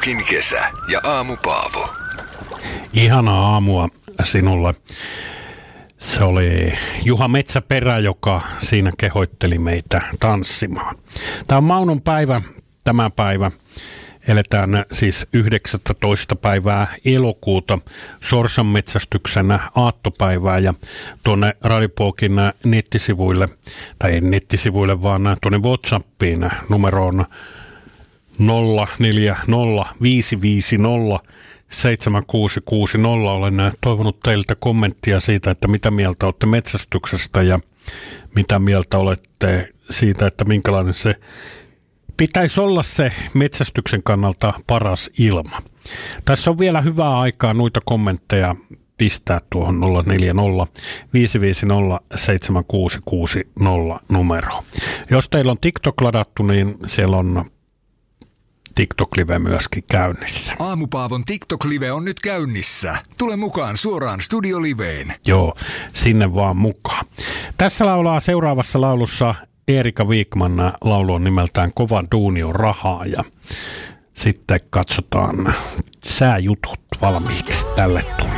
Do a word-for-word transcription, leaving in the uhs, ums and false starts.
Pukin kesä ja Aamu Paavo. Ihanaa aamua sinulle. Se oli Juha Metsäperä, joka siinä kehoitteli meitä tanssimaan. Tämä on Maunon päivä, tämä päivä. Eletään siis yhdeksästoista päivää elokuuta, Sorsan metsästyksen aattopäivää, ja tuonne Radipokin nettisivuille, tai ei nettisivuille, vaan tuonne WhatsAppiin numeroon nolla neljä nolla viisi viisi nolla seitsemän kuusi kuusi nolla. Olen toivonut teiltä kommenttia siitä, että mitä mieltä olette metsästyksestä ja mitä mieltä olette siitä, että minkälainen se pitäisi olla se metsästyksen kannalta paras ilma. Tässä on vielä hyvää aikaa noita kommentteja pistää tuohon nolla neljä nolla viisi viisi nolla seitsemän kuusi kuusi nolla numeroon. Jos teillä on TikTok ladattu, niin siellä on TikTok-live myöskin käynnissä. Aamupaavon TikTok-live on nyt käynnissä. Tule mukaan suoraan studioliveen. Joo, sinne vaan mukaan. Tässä laulaa seuraavassa laulussa Erika Wikman. Laulu on nimeltään Kova duuni on rahaa, ja sitten katsotaan sääjutut valmiiksi tälle tunnille.